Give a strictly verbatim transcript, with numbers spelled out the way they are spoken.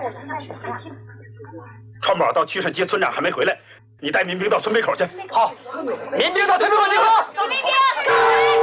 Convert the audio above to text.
川宝到屈胜街，村长还没回来，你带民兵到村北口去。 好，民兵到村北口集合。 民兵。